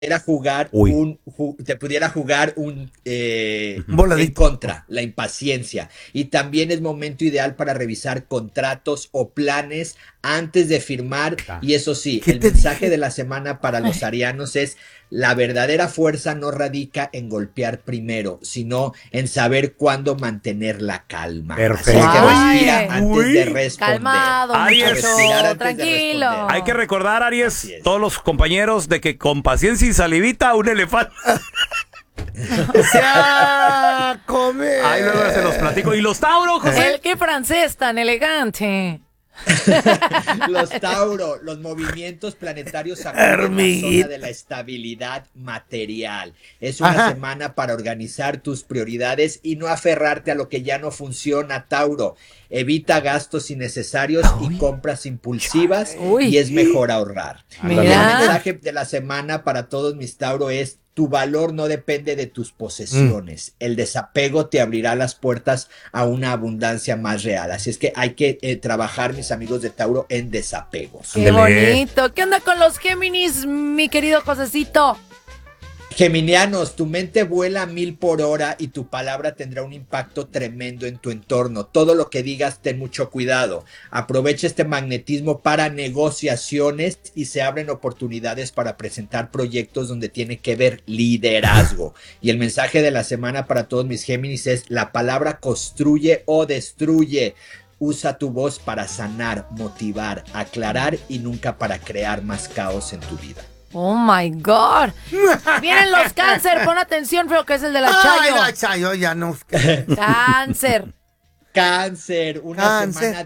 te pudiera jugar un Un en voladito. contra, la impaciencia. Y también es momento ideal para revisar contratos o planes antes de firmar. Y eso sí, ¿Qué el te mensaje dije? de la semana para los arianos es: la verdadera fuerza no radica en golpear primero, sino en saber cuándo mantener la calma. Así es que Perfecto. respira Ay, antes de uy, responder. calmado, Aries. Respirar muchacho, antes de tranquilo. responder. Hay que recordar, Así Aries, es. todos los compañeros, de que con paciencia y salivita un elefante. ¡Ya! ¡Comer! Ahí luego se los platico. ¿Y los Tauro, José? El que francés tan elegante. Los Tauro, los movimientos planetarios acuden la zona de la estabilidad material. Es una semana para organizar tus prioridades y no aferrarte a lo que ya no funciona, Tauro. Evita gastos innecesarios y compras impulsivas Uy. y es mejor ahorrar. Mira. Y el mensaje de la semana para todos mis Tauro es: tu valor no depende de tus posesiones. El desapego te abrirá las puertas a una abundancia más real. Así es que hay que trabajar, mis amigos de Tauro, en desapegos. Qué Ándale. bonito. ¿Qué onda con los Géminis, mi querido Josecito? Geminianos, tu mente vuela a 1000 por hora y tu palabra tendrá un impacto tremendo en tu entorno. Todo lo que digas, ten mucho cuidado. Aprovecha este magnetismo para negociaciones y se abren oportunidades para presentar proyectos donde tiene que ver liderazgo. Y el mensaje de la semana para todos mis Géminis es: la palabra construye o destruye. Usa tu voz para sanar, motivar, aclarar y nunca para crear más caos en tu vida. Oh my God. Vienen los Cáncer. Pon atención, feo, que es el de la ¡Ay, Chayo. la Chayo! Ya no. Cáncer. Cáncer, una Cáncer. semana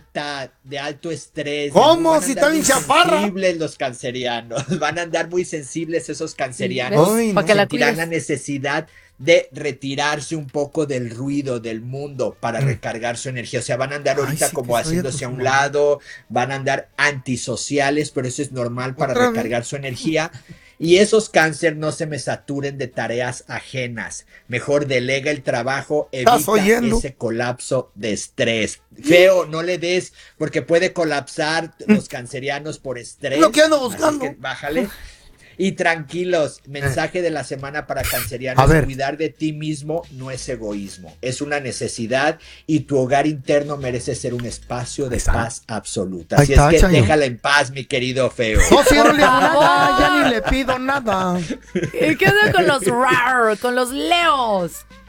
de alto estrés. ¿Cómo? Van a Si andar está bien muy chaparra. sensibles los cancerianos. Van a andar muy sensibles esos cancerianos. Ay, no. Para que la Sentirán cuides. la necesidad de retirarse un poco del ruido del mundo para recargar su energía. O sea, van a andar Ay, ahorita sí, como que soy haciéndose a un acostumbrado. lado, van a andar antisociales, pero eso es normal para ¿Otra vez? recargar su energía. Y esos Cáncer no se me saturen de tareas ajenas. Mejor delega el trabajo, evita ¿Estás oyendo? ese colapso de estrés. Feo, no le des, porque puede colapsar los cancerianos por estrés. Lo que ando Así es buscando. que bájale. Y tranquilos, mensaje de la semana para A cancerianos: ver. cuidar de ti mismo no es egoísmo, es una necesidad y tu hogar interno merece ser un espacio de está. paz absoluta. Ahí Así está, es que Chayo. déjala en paz, mi querido feo. No, si yo no le hago Por nada, favor. ya ni le pido nada. ¿Y qué onda con los RAR, con los Leos?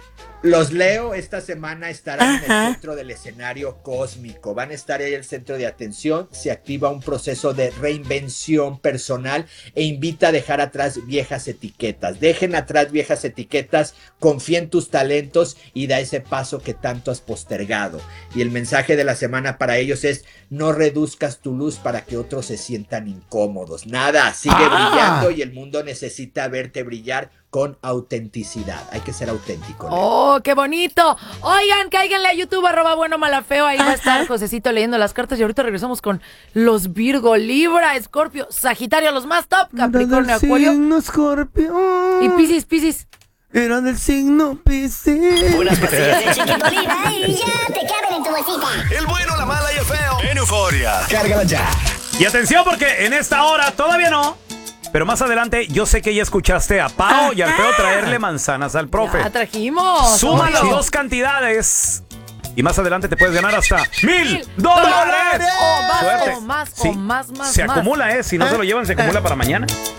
Los Leo esta semana estarán en el centro del escenario cósmico, van a estar ahí el centro de atención, se activa un proceso de reinvención personal e invita a dejar atrás viejas etiquetas. Dejen atrás viejas etiquetas, confía en tus talentos y da ese paso que tanto has postergado. Y el mensaje de la semana para ellos es: no reduzcas tu luz para que otros se sientan incómodos. Nada, sigue brillando y el mundo necesita verte brillar con autenticidad. Hay que ser auténtico, Leo. Oh, qué bonito. Oigan, cáiganle a YouTube, @buenomalafeo. Ahí va a estar Josecito leyendo las cartas. Y ahorita regresamos con los Virgo, Libra, Escorpio, Sagitario, los más top, Capricornio, Acuario signo Escorpio. y Piscis. Era del signo Piscis. Unas pastillas de chiquitolina y ya te caben en tu bolsita. El bueno, la mala y el feo. En Euforia. Cárgala ya. Y atención, porque en esta hora todavía no. Pero más adelante, yo sé que ya escuchaste a Pao y al feo traerle manzanas al profe. Ya trajimos. Suma obvio. las dos cantidades. Y más adelante te puedes ganar hasta $1,000. O más, Suerte. o más, Sí, o más. Se acumula, ¿eh? Si no se lo llevan, se acumula para mañana.